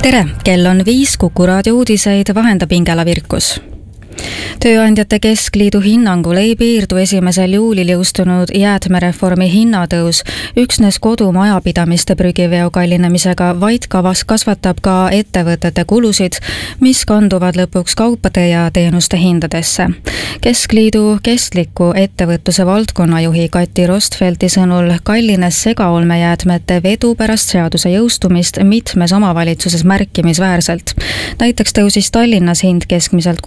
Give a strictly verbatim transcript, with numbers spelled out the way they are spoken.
tere, kell on viis, Kuku raadio uudiseid vahendab Ingela Virkus. Tööandjate Keskliidu hinnangul ei piirdu esimesel juulil jõustunud jäätmereformi hinnatõus üksnes kodumajapidamiste prügiveo kallinemisega, vaid kavas kasvatab ka ettevõtete kulusid, mis kanduvad lõpuks kaupade ja teenuste hindadesse. Keskliidu kestliku ettevõtluse valdkonnajuhi Kati Rostfeldti sõnul kallines segaolmejäätmete vedu pärast seaduse jõustumist mitmes omavalitsuses märkimisväärselt. Näiteks tõusis Tallinnas hind keskmiselt